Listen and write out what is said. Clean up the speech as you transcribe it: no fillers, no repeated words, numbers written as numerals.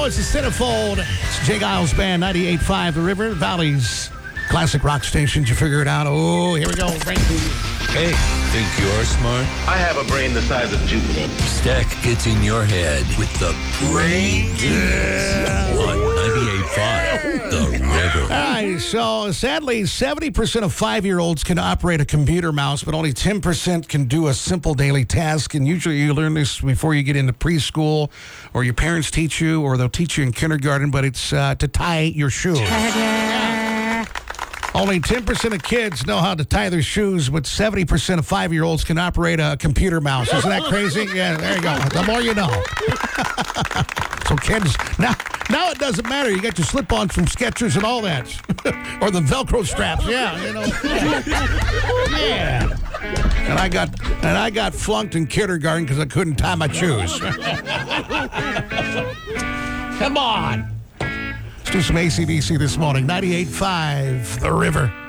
go. It's the Centerfold. It's Jay Giles Band, 98.5 The River Valley's classic rock station. Did you figure it out? Oh, here we go. Brain food. Hey, think you're smart? I have a brain the size of Jupiter. Stack gets in your head with the Brain on 98.5 The River. All right, so sadly, 70% of 5-year-olds can operate a computer mouse, but only 10% can do a simple daily task. And usually you learn this before you get into preschool, or your parents teach you, or they'll teach you in kindergarten, but it's to tie your shoes. Only 10% of kids know how to tie their shoes, but 70% of 5-year-olds can operate a computer mouse. Isn't that crazy? Yeah, there you go. The more you know. So kids, now it doesn't matter. You got your slip-ons from Skechers and all that. Or the Velcro straps. Yeah, you know. Yeah. And I got flunked in kindergarten because I couldn't tie my shoes. Come on. Let's do some AC/DC this morning. 98.5 The River.